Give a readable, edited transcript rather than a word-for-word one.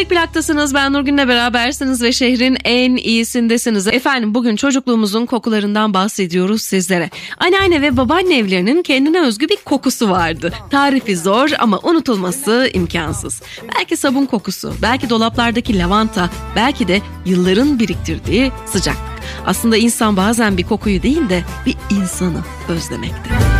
Çelik Plak'tasınız, ben Nurgün'le berabersiniz ve şehrin en iyisindesiniz. Efendim bugün çocukluğumuzun kokularından bahsediyoruz sizlere. Anneanne ve babaanne evlerinin kendine özgü bir kokusu vardı. Tarifi zor ama unutulması imkansız. Belki sabun kokusu, belki dolaplardaki lavanta, belki de yılların biriktirdiği sıcaklık. Aslında insan bazen bir kokuyu değil de bir insanı özlemekte.